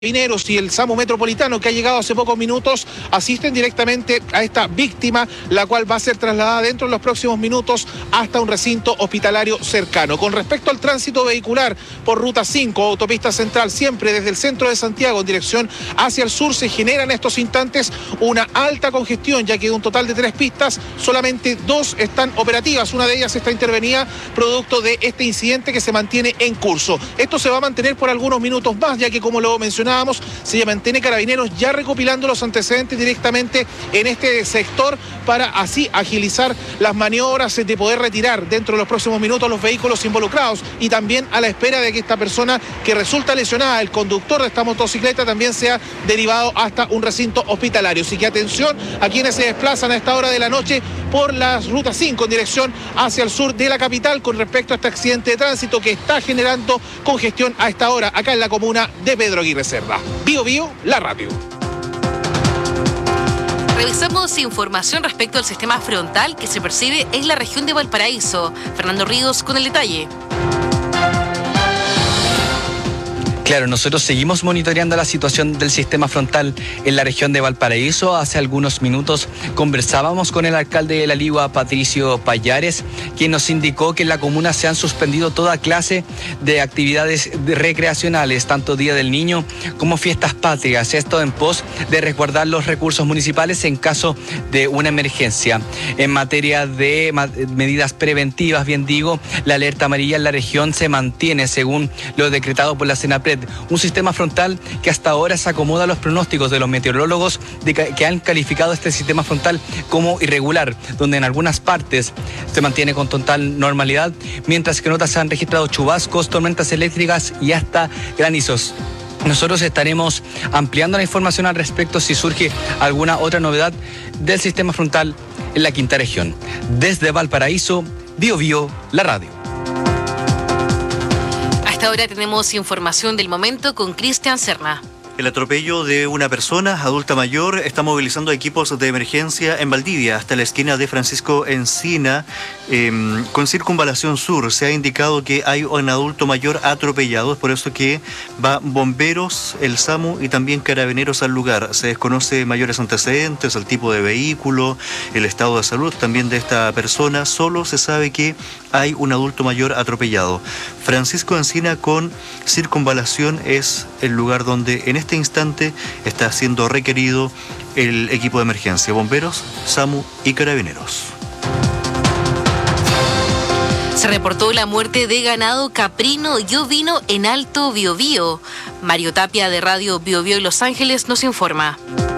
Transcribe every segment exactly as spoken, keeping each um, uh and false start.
Carabineros y el SAMU Metropolitano, que ha llegado hace pocos minutos, asisten directamente a esta víctima, la cual va a ser trasladada dentro de los próximos minutos hasta un recinto hospitalario cercano. Con respecto al tránsito vehicular por Ruta cinco, Autopista Central, siempre desde el centro de Santiago en dirección hacia el sur, se genera en estos instantes una alta congestión, ya que de un total de tres pistas, solamente dos están operativas. Una de ellas está intervenida producto de este incidente que se mantiene en curso. Esto se va a mantener por algunos minutos más, ya que, como lo mencionaba, se mantiene Carabineros ya recopilando los antecedentes directamente en este sector para así agilizar las maniobras de poder retirar dentro de los próximos minutos los vehículos involucrados, y también a la espera de que esta persona que resulta lesionada, el conductor de esta motocicleta, también sea derivado hasta un recinto hospitalario. Así que atención a quienes se desplazan a esta hora de la noche por la Ruta cinco en dirección hacia el sur de la capital con respecto a este accidente de tránsito que está generando congestión a esta hora acá en la comuna de Pedro Aguirre Cerda. Bio Bio, la radio. Revisamos información respecto al sistema frontal que se percibe en la región de Valparaíso. Fernando Ríos con el detalle. Claro, nosotros seguimos monitoreando la situación del sistema frontal en la región de Valparaíso. Hace algunos minutos conversábamos con el alcalde de La Ligua, Patricio Payares, quien nos indicó que en la comuna se han suspendido toda clase de actividades recreacionales, tanto Día del Niño como Fiestas Patrias. Esto en pos de resguardar los recursos municipales en caso de una emergencia. En materia de medidas preventivas, bien digo, la alerta amarilla en la región se mantiene según lo decretado por la Senapred. Un sistema frontal que hasta ahora se acomoda a los pronósticos de los meteorólogos de que, que han calificado este sistema frontal como irregular, donde en algunas partes se mantiene con total normalidad, mientras que en otras se han registrado chubascos, tormentas eléctricas y hasta granizos. Nosotros estaremos ampliando la información al respecto si surge alguna otra novedad del sistema frontal en la quinta región. Desde Valparaíso, Bio Bio, la radio. Ahora tenemos información del momento con Cristian Serna. El atropello de una persona adulta mayor está movilizando equipos de emergencia en Valdivia hasta la esquina de Francisco Encina eh, con Circunvalación Sur. Se ha indicado que hay un adulto mayor atropellado, es por eso que va bomberos, el SAMU y también Carabineros al lugar. Se desconoce mayores antecedentes, el tipo de vehículo, el estado de salud también de esta persona. Solo se sabe que hay un adulto mayor atropellado. Francisco Encina con Circunvalación es el lugar donde en este instante está siendo requerido el equipo de emergencia, bomberos, SAMU y Carabineros. Se reportó la muerte de ganado caprino y ovino en Alto Biobío. Mario Tapia de Radio Biobío y Los Ángeles nos informa.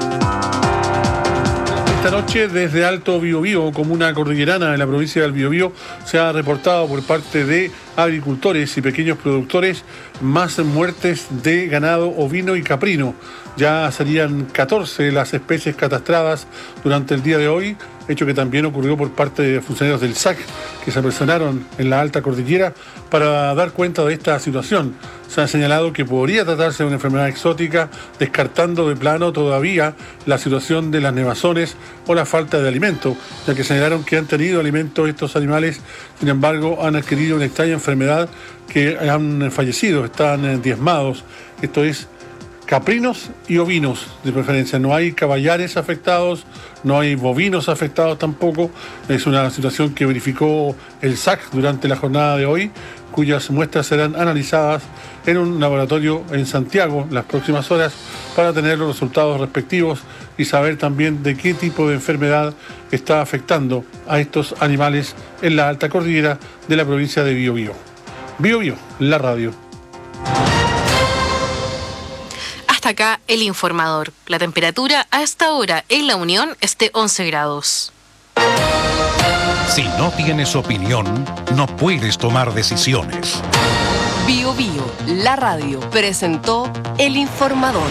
Esta noche desde Alto Biobío, comuna cordillerana de la provincia del Biobío, se ha reportado por parte de agricultores y pequeños productores más muertes de ganado ovino y caprino. Ya serían catorce las especies catastradas durante el día de hoy, hecho que también ocurrió por parte de funcionarios del S A C que se apersonaron en la alta cordillera para dar cuenta de esta situación. Se ha señalado que podría tratarse de una enfermedad exótica, descartando de plano todavía la situación de las nevazones o la falta de alimento, ya que señalaron que han tenido alimento estos animales, sin embargo han adquirido una extraña enfermedad que han fallecido, están diezmados. Esto es caprinos y ovinos de preferencia. No hay caballares afectados, no hay bovinos afectados tampoco. Es una situación que verificó el S A C durante la jornada de hoy, cuyas muestras serán analizadas en un laboratorio en Santiago las próximas horas para tener los resultados respectivos y saber también de qué tipo de enfermedad está afectando a estos animales en la alta cordillera de la provincia de Biobío. Biobío, la radio. Hasta acá el informador. La temperatura a esta hora en La Unión es de once grados. Si no tienes opinión, no puedes tomar decisiones. Bio Bio, la radio, presentó el informador.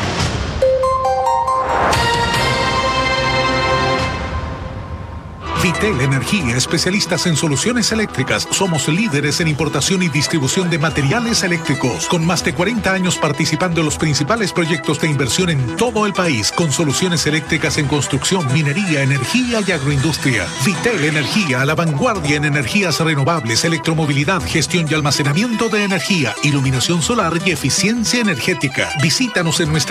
Vitel Energía, especialistas en soluciones eléctricas. Somos líderes en importación y distribución de materiales eléctricos, con más de cuarenta años participando en los principales proyectos de inversión en todo el país, con soluciones eléctricas en construcción, minería, energía y agroindustria. Vitel Energía, a la vanguardia en energías renovables, electromovilidad, gestión y almacenamiento de energía, iluminación solar y eficiencia energética. Visítanos en nuestra